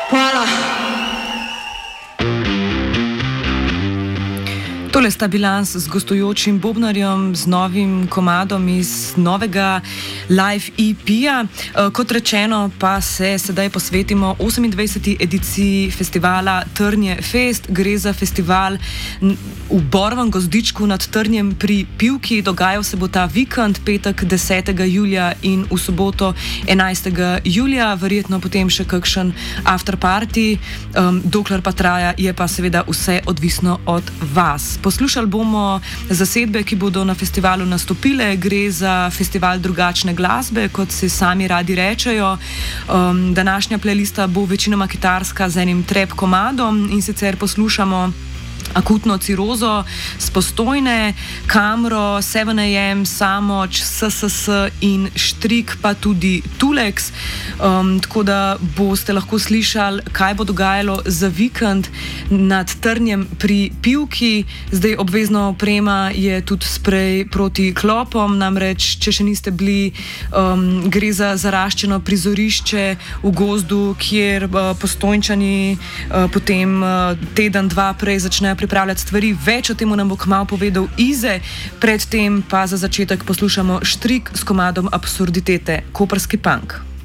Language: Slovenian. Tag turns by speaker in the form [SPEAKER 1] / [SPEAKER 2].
[SPEAKER 1] Hvala. Tole sta bilans z gostujočim bobnarjem, z novim komadom iz novega live EP-ja. Kot rečeno, pa se sedaj posvetimo 28. ediciji festivala Trnje Fest. Gre za festival v Borovem gozdičku nad Trnjem pri Pivki. Dogajal se bo ta vikend, petek 10. julija in v soboto 11. julija. Verjetno potem še kakšen afterparty. Dokler pa traja, je pa seveda vse odvisno od vas. Poslušali bomo zasedbe, ki bodo na festivalu nastopile. Gre za festival drugačne glasbe, kot se sami radi rečejo. Današnja playlista bo večinoma kitarska z enim trap komadom, in sicer poslušamo Akutno cirozo z Postojne, Kamro, 7am, Samoč, SSS in Štrik, pa tudi Tulex. Tako da boste lahko slišali, kaj bo dogajalo za vikend nad Trnjem pri Pivki. Zdaj obvezna oprema je tudi sprej proti klopom, namreč, če še niste bili, gre za zaraščeno prizorišče v gozdu, kjer Postojnčani potem teden, dva prej začnejo pripravljati stvari. Več o tem nam bo kmalu povedal Ize. Predtem pa za začetek poslušamo Štrik s komadom Absurditete, koprski punk.